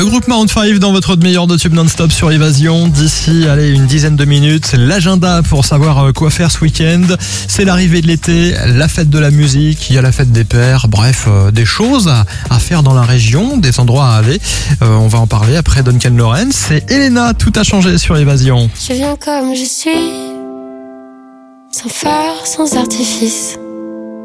Le groupe Maroon 5 dans votre meilleur de tube non-stop sur Évasion. D'ici, une dizaine de minutes, l'agenda pour savoir quoi faire ce week-end. C'est l'arrivée de l'été, la fête de la musique, il y a la fête des pères. Bref, des choses à faire dans la région, des endroits à aller. On va en parler après Duncan Lawrence. C'est Elena, tout a changé sur Évasion. Je viens comme je suis, sans phare, sans artifice.